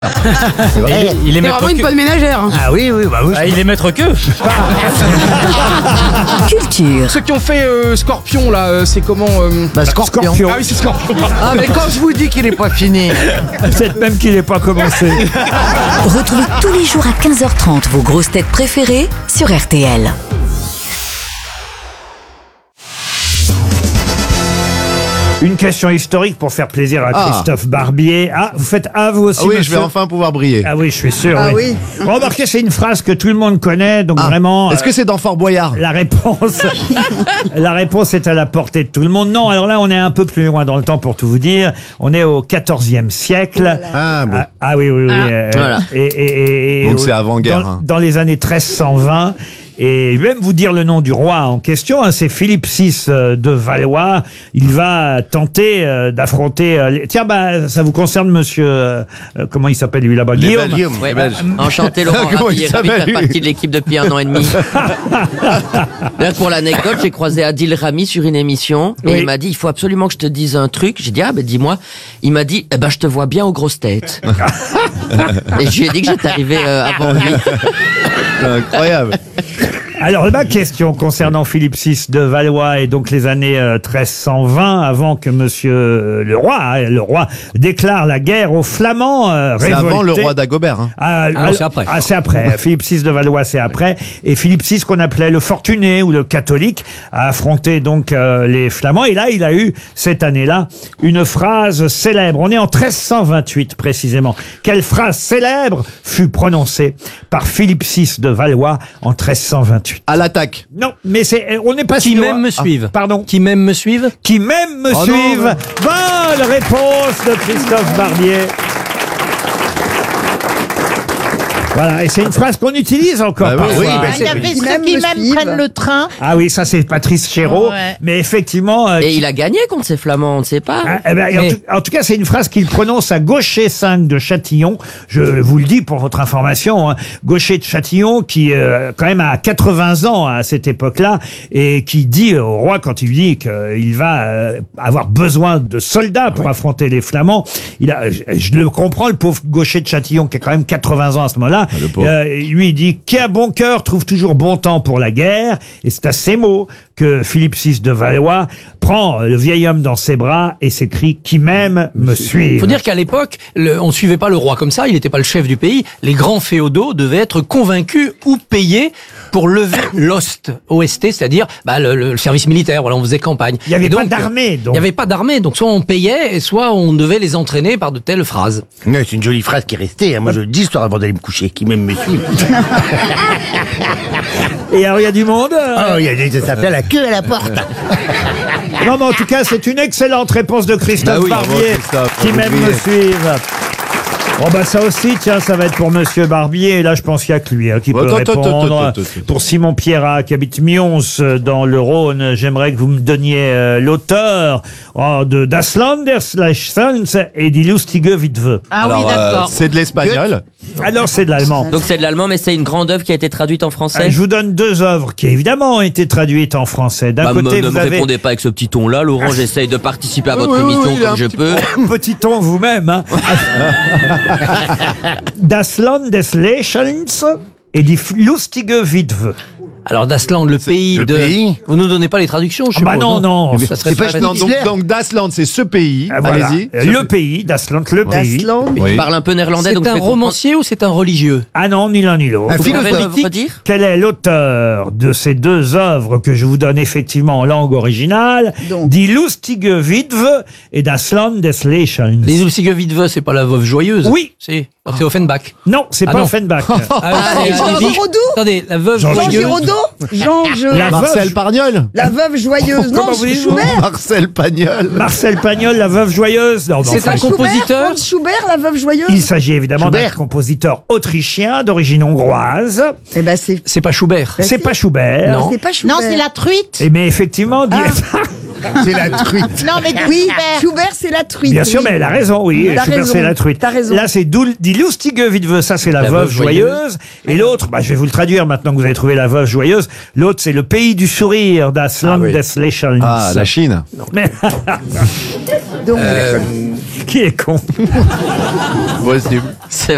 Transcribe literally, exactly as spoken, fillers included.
Vrai. Il, il est C'est maître vraiment une queue. bonne ménagère. hein. Ah oui, oui, bah oui. Ah, il est maître queue. Culture. Ceux qui ont fait euh, Scorpion, là, euh, c'est comment euh... Bah, Scorpion. Ah oui, c'est Scorpion. Ah, mais quand je vous dis qu'il est pas fini. Peut-être même qu'il n'est pas commencé. Retrouvez tous les jours à quinze heures trente vos grosses têtes préférées sur R T L. Une question historique pour faire plaisir à Ah. Christophe Barbier. Ah, vous faites ah vous aussi, Ah oui, je monsieur vais enfin pouvoir briller. Ah oui, je suis sûr. Ah oui. Remarquez, c'est une phrase que tout le monde connaît, donc Ah. vraiment. Est-ce que c'est dans Fort Boyard? La réponse, la réponse est à la portée de tout le monde. Non, alors là, on est un peu plus loin dans le temps pour tout vous dire. On est au quatorzième siècle. Ah bon. Ah, ah oui, oui, oui. euh, Voilà. Et, et- et- Donc et- c'est avant-guerre, Dans, hein. dans les années treize cent vingt. Et même vous dire le nom du roi en question, hein, c'est Philippe six euh, de Valois. Il va tenter euh, d'affronter. euh, les- Tiens, bah, ça vous concerne, monsieur. euh, euh, comment il s'appelle lui là-bas, Les Guillaume. Belgium, Ouais, les bah, Belges. enchanté Laurent, Comment ravi, il ravi de s'appelle, faire lui partie de l'équipe depuis un an et demi. Là, pour l'anecdote, j'ai croisé Adil Rami sur une émission et Oui. il m'a dit il faut absolument que je te dise un truc. J'ai dit ah ben dis-moi. Il m'a dit eh ben je te vois bien aux grosses têtes. Et je lui ai dit que j'étais arrivé euh, avant lui. C'est incroyable. Alors, ma question concernant Philippe six de Valois et donc les années euh, treize cent vingt, avant que monsieur euh, le roi, hein, le roi déclare la guerre aux Flamands euh, C'est révoltés. avant le roi d'Agobert. Hein. Ah, non, alors- c'est après. Ah, c'est après. Philippe six de Valois, c'est après. Et Philippe six, qu'on appelait le fortuné ou le catholique, a affronté donc euh, les Flamands. Et là, il a eu, cette année-là, une phrase célèbre. On est en treize cent vingt-huit, précisément. Quelle phrase célèbre fut prononcée par Philippe six de Valois en treize cent vingt-huit? À l'attaque. Non, mais c'est, on n'est pas Qui si loin. même me suivent. Ah, pardon. Qui même me suivent. Qui même me Oh non, suivent. non. Bonne réponse de Christophe Barbier. Voilà, et c'est une phrase qu'on utilise encore Bah oui, parfois. oui, bah, Il y avait ceux qui même prennent le train. Ah oui, ça c'est Patrice Chéreau, Ouais. mais effectivement... euh, Et il a gagné contre ces Flamands, on ne sait pas. ah, eh ben, en, Mais- tout, en tout cas, c'est une phrase qu'il prononce à Gaucher cinq de Châtillon. Je vous le dis pour votre information. Hein. Gaucher de Châtillon, qui euh, quand même a quatre-vingts ans à cette époque-là, et qui dit au roi, quand il lui dit qu'il va euh, avoir besoin de soldats pour affronter les Flamands, il a, je, je le comprends, le pauvre Gaucher de Châtillon, qui a quand même quatre-vingts ans à ce moment-là, le pauvre. euh, lui il dit « Qui a bon cœur trouve toujours bon temps pour la guerre », et c'est à ces mots que Philippe six de Valois prend le vieil homme dans ses bras et s'écrie « Qui m'aime me suive ». Il faut dire qu'à l'époque, le- on ne suivait pas le roi comme ça, il n'était pas le chef du pays. Les grands féodaux devaient être convaincus ou payés pour lever l'ost, O S T, c'est-à-dire bah, le, le service militaire. Voilà, on faisait campagne. Il n'y avait Et pas donc, d'armée, Il donc. n'y avait pas d'armée, donc soit on payait, et soit on devait les entraîner par de telles phrases. Ouais, c'est une jolie phrase qui est restée. hein. Moi, je le dis histoire avant d'aller me coucher. Qui même me suit. Et alors, il y a du monde euh, Oh, il y a des, ça s'appelle la queue à la porte. Non, mais en tout cas, c'est une excellente réponse de Christophe Bah oui, bravo, Barbier, Christophe, qui bravo, même me brillez. suive. Oh bah ça aussi, tiens, ça va être pour Monsieur Barbier. Et là, je pense qu'il y a que lui hein, qui Attends, peut attends, attends, répondre. attends, attends, attends. Pour Simon Pierrat, qui habite Mions, euh, dans le Rhône, j'aimerais que vous me donniez euh, l'auteur oh, de Das Landers Sons et Die Lustige Witwe. Ah Alors, oui, euh, d'accord. c'est de l'espagnol. Alors, c'est de l'allemand. Donc c'est de l'allemand, mais c'est une grande œuvre qui a été traduite en Euh, français. Je vous donne deux œuvres qui évidemment ont été traduites en français. D'un Bah, côté, me- ne vous me avez répondez pas avec ce petit ton-là, Laurent. J'essaye de participer à votre oui, oui, émission il a comme un je petit peux. petit ton vous-même. Hein. Das Land des Lächelns et Die Lustige Witwe. Alors Dasland, le pays le de... pays Vous nous donnez pas les traductions, je Ah bah suppose, non, non. Ça serait C'est pas pas Hitler. Non, donc, donc Dasland, c'est ce pays. Ah, voilà. Allez-y. Euh, Le pays, Das Land, le pays. Oui. Il parle un peu néerlandais, C'est donc je un vais comprendre. romancier ou c'est un religieux? Ah non, ni l'un ni l'autre. Un Vous pouvez philosophe. me redire Quel est l'auteur de ces deux œuvres que je vous donne effectivement en langue originale? Die Lustige Witwe et Das Land des Lächelns. Les Lustige Witwe, c'est pas la veuve joyeuse? Oui. C'est c'est Offenbach. Non, c'est Ah pas non. Offenbach. Ah, et Jean Liebig. Giraudoux Attendez, la veuve Jean joyeuse. Giraudoux Jean je... La Marcel veuve, Pagnol. La veuve joyeuse. Non, Comment vous dites, Schubert. Marcel Pagnol. Marcel Pagnol, la veuve joyeuse. Non, mais C'est enfin, un compositeur. Franz Schubert, la veuve joyeuse. il s'agit évidemment d'un Schubert. compositeur autrichien d'origine hongroise. Eh ben, c'est... C'est pas Schubert. C'est pas Schubert. Non. C'est pas Schubert. Non, c'est la truite. Et mais effectivement, di- C'est la truite. Non, mais Oui, Schubert. Schubert, c'est la truite. bien sûr, oui. mais elle a raison, oui. T'as Schubert, raison. c'est la truite. T'as raison. Là, c'est Dul- Die Lustige Witwe, ça c'est la, La veuve, veuve joyeuse. joyeuse. Et l'autre, bah, je vais vous le traduire maintenant que vous avez trouvé la veuve joyeuse. L'autre, c'est le pays du sourire, Das Land oui. des Lächelns. Ah, la Chine. Mais Donc, qui est con Possible. C'est